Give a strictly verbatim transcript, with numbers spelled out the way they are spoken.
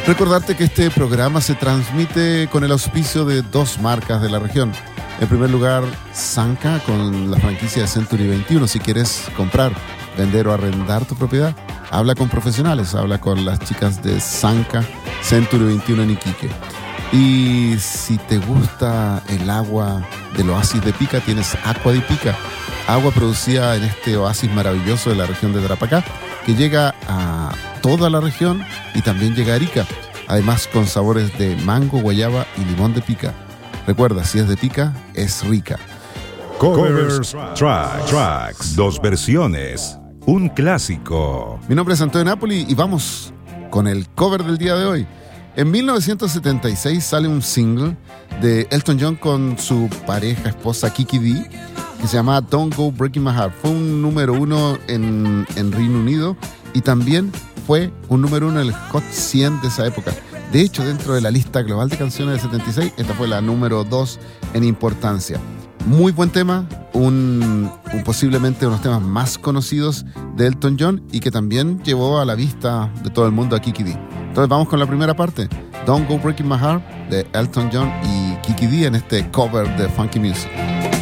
Recordarte que este programa se transmite con el auspicio de dos marcas de la región. En primer lugar, Zanca, con la franquicia de Century veintiuno. Si quieres comprar, vender o arrendar tu propiedad, habla con profesionales, habla con las chicas de Zanca, Century veintiuno en Iquique. Y si te gusta el agua del oasis de Pica, tienes Aqua de Pica, agua producida en este oasis maravilloso de la región de Tarapacá, que llega a toda la región y también llega a Arica, además con sabores de mango, guayaba y limón de Pica. Recuerda, si es de Pica, es rica. Covers, track, tracks, dos versiones, un clásico. Mi nombre es Antonio Napoli y vamos con el cover del día de hoy. En mil novecientos setenta y seis sale un single de Elton John con su pareja esposa Kiki Dee, que se llama Don't Go Breaking My Heart. Fue un número uno en, en Reino Unido y también fue un número uno en el Hot cien de esa época. De hecho, dentro de la lista global de canciones del setenta y seis, esta fue la número dos en importancia. Muy buen tema, un, un posiblemente uno de los temas más conocidos de Elton John y que también llevó a la vista de todo el mundo a Kiki Dee. Entonces vamos con la primera parte, Don't Go Breaking My Heart, de Elton John y Kiki Dee en este cover de Funky Music.